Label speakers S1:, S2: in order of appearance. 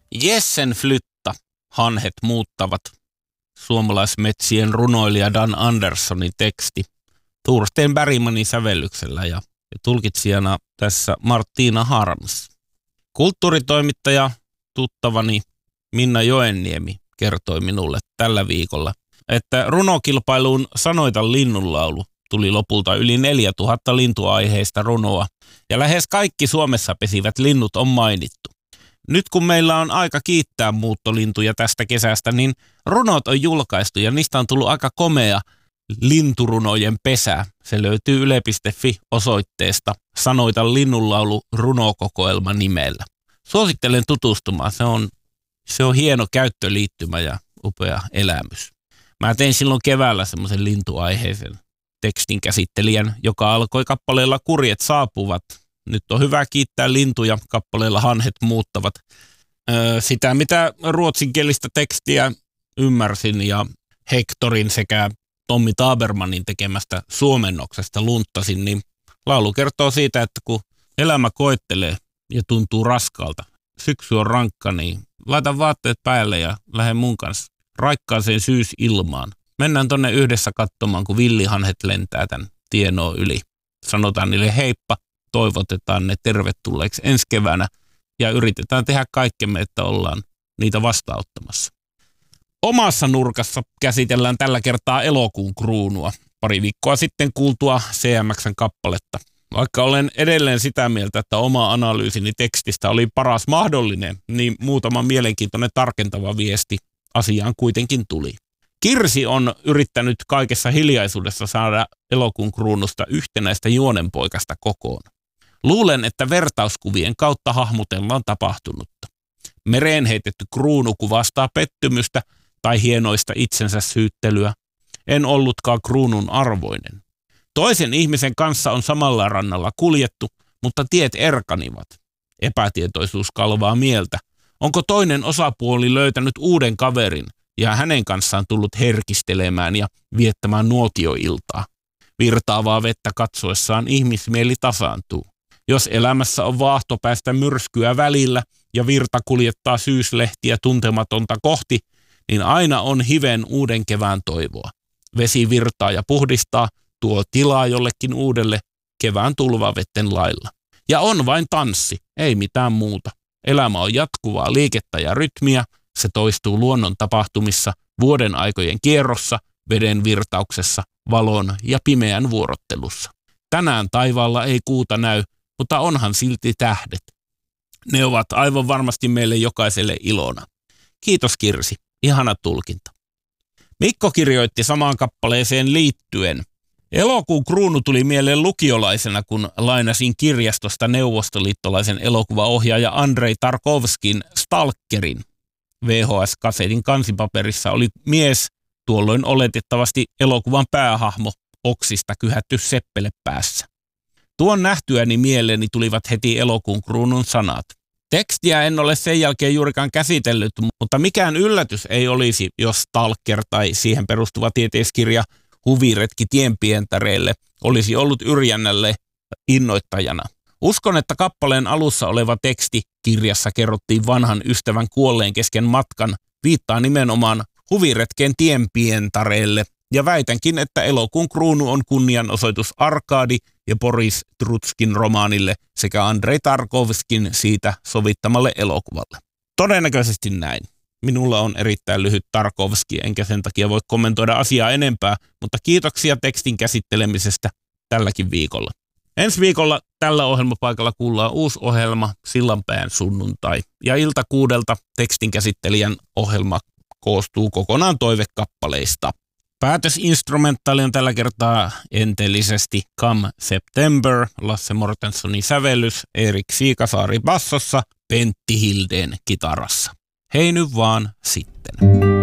S1: Jessen Flytta, hanhet muuttavat. Suomalaismetsien runoilija Dan Anderssonin teksti Thorsten Bergmanin sävellyksellä ja tulkitsijana tässä Martina Harms. Kulttuuritoimittaja tuttavani Minna Joenniemi kertoi minulle tällä viikolla, että runokilpailuun Sanoita linnunlaulu tuli lopulta yli 4000 lintuaiheista runoa ja lähes kaikki Suomessa pesivät linnut on mainittu. Nyt kun meillä on aika kiittää muuttolintuja tästä kesästä, niin runot on julkaistu ja niistä on tullut aika komea linturunojen pesä. Se löytyy yle.fi-osoitteesta Sanoita linnunlaulu runokokoelma nimellä. Suosittelen tutustumaan, se on hieno käyttöliittymä ja upea elämys. Mä tein silloin keväällä semmoisen lintuaiheisen tekstin käsittelijän, joka alkoi kappaleella Kurjet saapuvat. Nyt on hyvä kiittää lintuja, kappaleella Hanhet muuttavat. Sitä, mitä ruotsinkielistä tekstiä ymmärsin ja Hectorin sekä Tommi Tabermanin tekemästä suomennoksesta lunttasin, niin laulu kertoo siitä, että kun elämä koettelee ja tuntuu raskaalta, syksy on rankka, niin laita vaatteet päälle ja lähde mun kanssa raikkaaseen syysilmaan. Mennään tonne yhdessä katsomaan, kun villihanhet lentää tämän tienoon yli. Sanotaan niille heippa, toivotetaan ne tervetulleeksi ensi keväänä ja yritetään tehdä kaikkemme, että ollaan niitä vastaanottamassa. Omassa nurkassa käsitellään tällä kertaa elokuun kruunua, pari viikkoa sitten kuultua CMX:n kappaletta. Vaikka olen edelleen sitä mieltä, että oma analyysini tekstistä oli paras mahdollinen, niin muutama mielenkiintoinen tarkentava viesti asiaan kuitenkin tuli. Kirsi on yrittänyt kaikessa hiljaisuudessa saada elokuun kruunusta yhtenäistä juonenpoikasta kokoon. Luulen, että vertauskuvien kautta hahmotellaan tapahtunutta. Mereen heitetty kruunu kuvastaa pettymystä tai hienoista itsensä syyttelyä. En ollutkaan kruunun arvoinen. Toisen ihmisen kanssa on samalla rannalla kuljettu, mutta tiet erkanivat. Epätietoisuus kalvaa mieltä. Onko toinen osapuoli löytänyt uuden kaverin ja hänen kanssaan tullut herkistelemään ja viettämään nuotioiltaa? Virtaavaa vettä katsoessaan ihmismieli tasaantuu. Jos elämässä on vaahtopäistä myrskyä välillä ja virta kuljettaa syyslehtiä tuntematonta kohti, niin aina on hiven uuden kevään toivoa. Vesi virtaa ja puhdistaa, tuo tilaa jollekin uudelle kevään tulvavetten lailla. Ja on vain tanssi, ei mitään muuta. Elämä on jatkuvaa liikettä ja rytmiä, se toistuu luonnon tapahtumissa, vuoden aikojen kierrossa, veden virtauksessa, valon ja pimeän vuorottelussa. Tänään taivaalla ei kuuta näy, mutta onhan silti tähdet. Ne ovat aivan varmasti meille jokaiselle ilona. Kiitos Kirsi, ihana tulkinta. Mikko kirjoitti samaan kappaleeseen liittyen. Elokuun kruunu tuli mieleen lukiolaisena, kun lainasin kirjastosta neuvostoliittolaisen elokuvaohjaaja Andrei Tarkovskin Stalkerin. VHS-kasetin kansipaperissa oli mies, tuolloin oletettavasti elokuvan päähahmo, oksista kyhätty seppele päässä. Tuon nähtyäni mieleeni tulivat heti elokuun kruunun sanat. Tekstiä en ole sen jälkeen juurikaan käsitellyt, mutta mikään yllätys ei olisi, jos Stalker tai siihen perustuva tieteiskirja Huviretki tienpientareille olisi ollut Yrjännälle innoittajana. Uskon, että kappaleen alussa oleva teksti kirjassa kerrottiin vanhan ystävän kuolleen kesken matkan, viittaa nimenomaan Huviretken tienpientareille, ja väitänkin, että elokuun kruunu on kunnianosoitus Arkadi ja Boris Trutskin romaanille sekä Andrei Tarkovskin siitä sovittamalle elokuvalle. Todennäköisesti näin. Minulla on erittäin lyhyt Tarkovski, enkä sen takia voi kommentoida asiaa enempää, mutta kiitoksia tekstin käsittelemisestä tälläkin viikolla. Ensi viikolla tällä ohjelmapaikalla kuullaan uusi ohjelma Sillanpään sunnuntai, ja ilta 6 tekstin käsittelijän ohjelma koostuu kokonaan toivekappaleista. Päätösinstrumentaali on tällä kertaa enteellisesti Come September, Lasse Mortenssonin sävellys, Erik Siikasaari bassossa, Pentti Hildén kitarassa. Hei nyt vaan sitten.